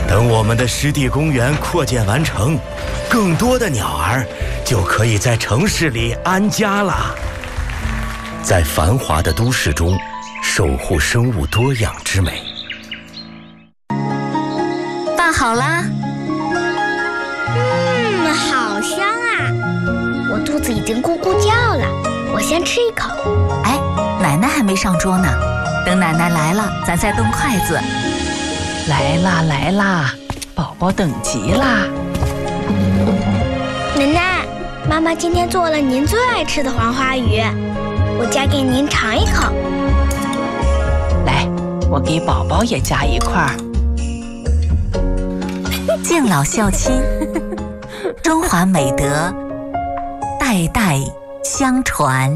等我们的湿地公园扩建完成，更多的鸟儿就可以在城市里安家了。在繁华的都市中，守护生物多样之美。 饭好啦。 好香啊！我肚子已经咕咕叫了，我先吃一口。 哎，奶奶还没上桌呢，等奶奶来了，咱再动筷子。 来啦来啦，宝宝等急啦。 奶奶，妈妈今天做了您最爱吃的黄花鱼，我夹给您尝一口。 来，我给宝宝也夹一块。 敬老孝亲，中华美德代代相传。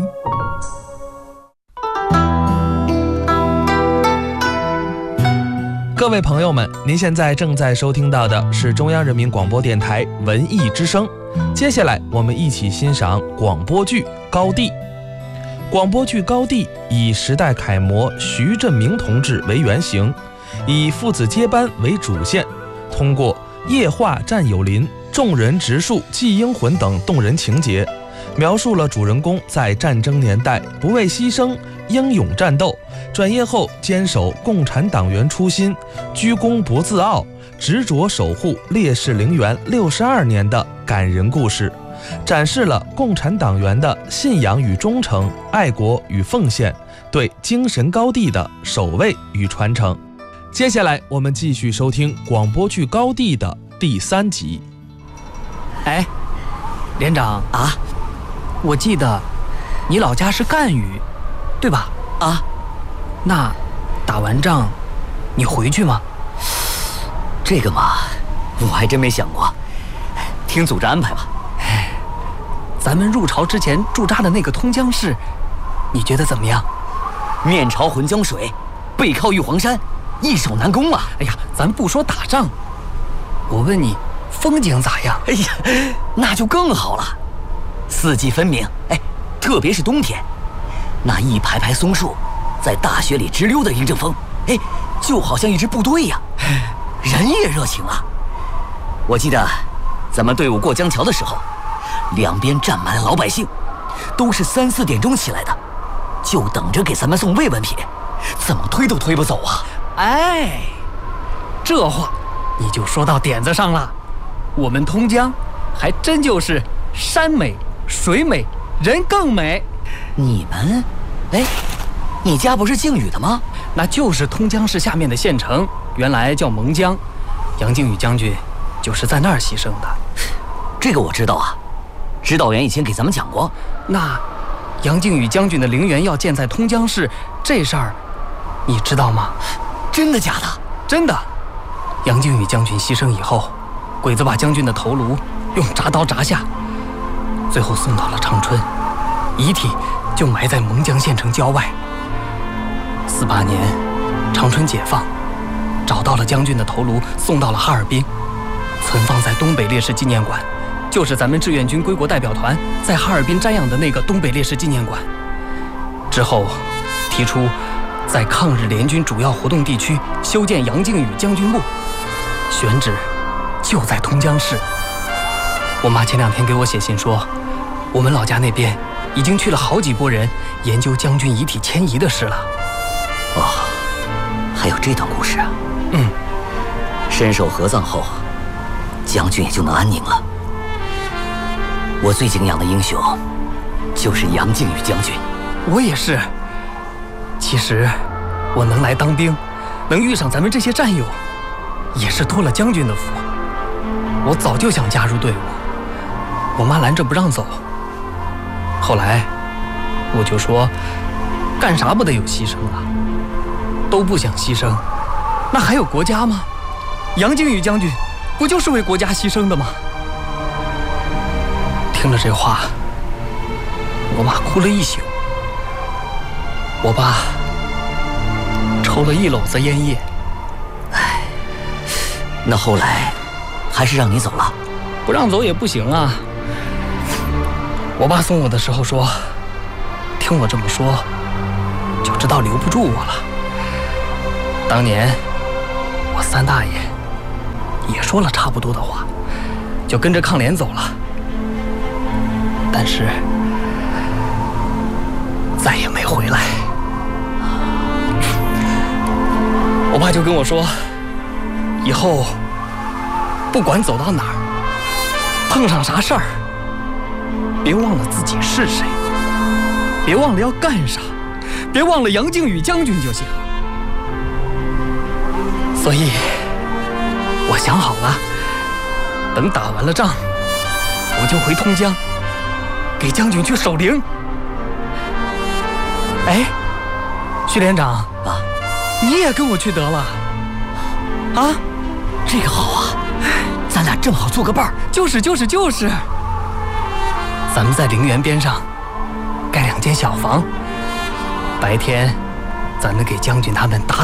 各位朋友们，您现在正在收听到的是中央人民广播电台文艺之声。接下来我们一起欣赏广播剧《高第》。广播剧《高第》以时代楷模徐振明同志为原型，以父子接班为主线，通过夜话战友邻、众人植树祭英魂等动人情节，描述了主人公在战争年代不畏牺牲、英勇战斗，转业后坚守共产党员初心，居功不自傲，执着守护烈士陵园62年的感人故事，展示了共产党员的信仰与忠诚、爱国与奉献，对精神高地的守卫与传承。接下来我们继续收听广播剧《高第》的第3集。 哎，连长啊，我记得你老家是赣语，对吧？啊，那打完仗你回去吗？ 这个嘛，我还真没想过，听组织安排吧。 咱们入朝之前驻扎的那个通江市，你觉得怎么样？ 面朝浑江水，背靠玉皇山，易守难攻啊！ 哎呀，咱不说打仗，我问你，风景咋样？ 哎呀，那就更好了，四季分明。哎，特别是冬天，那一排排松树在大雪里直溜的迎着风，哎，就好像一支部队呀，人也热情啊。我记得咱们队伍过江桥的时候，两边站满了老百姓，都是3、4点钟起来的，就等着给咱们送慰问品，怎么推都推不走啊！ 哎，这话你就说到点子上了。我们通江还真就是山美、水美、人更美。 你们，哎，你家不是靖宇的吗？ 那就是通江市下面的县城，原来叫蒙江，杨靖宇将军就是在那儿牺牲的。 这个我知道啊，指导员以前给咱们讲过。 那杨靖宇将军的陵园要建在通江市，这事儿你知道吗？ 真的假的？ 真的。杨靖宇将军牺牲以后，鬼子把将军的头颅用铡刀铡下，最后送到了长春，遗体就埋在蒙江县城郊外。48年，长春解放，找到了将军的头颅，送到了哈尔滨，存放在东北烈士纪念馆，就是咱们志愿军归国代表团在哈尔滨瞻仰的那个东北烈士纪念馆。之后提出在抗日联军主要活动地区修建杨靖宇将军墓，选址就在通江市。我妈前2天给我写信说，我们老家那边已经去了好几拨人研究将军遗体迁移的事了。 哦，还有这段故事啊。身首合葬后，将军也就能安宁了。我最敬仰的英雄就是杨靖宇将军。 我也是。其实我能来当兵，能遇上咱们这些战友，也是托了将军的福。我早就想加入队伍，我妈拦着不让走。后来我就说，干啥不得有牺牲啊？都不想牺牲，那还有国家吗？杨靖宇将军不就是为国家牺牲的吗？听了这话，我妈哭了一宿，我爸抽了1篓子烟叶。 唉，那后来还是让你走了？ 不让走也不行啊。我爸送我的时候说，听我这么说，就知道留不住我了。当年我3大爷说了差不多的话，就跟着抗联走了。但是再也没回来。我爸就跟我说，以后不管走到哪儿，碰上啥事儿，别忘了自己是谁，别忘了要干啥，别忘了杨靖宇将军就行。所以我想好了，等打完了仗，我就回通江，给将军去守灵。哎，徐连长啊，你也跟我去得了啊？ 这个好啊，咱俩正好做个伴儿。 就是，咱们在陵园边上盖2间小房，白天咱们给将军他们打